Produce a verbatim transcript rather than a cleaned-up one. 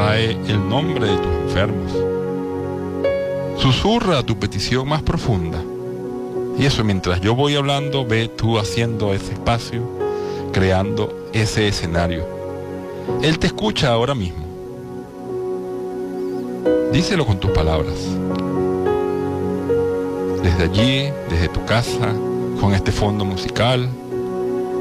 trae el nombre de tus enfermos. Susurra tu petición más profunda. Y eso, mientras yo voy hablando, ve tú haciendo ese espacio, creando ese escenario. Él te escucha ahora mismo. Díselo con tus palabras. Desde allí, desde tu casa, con este fondo musical,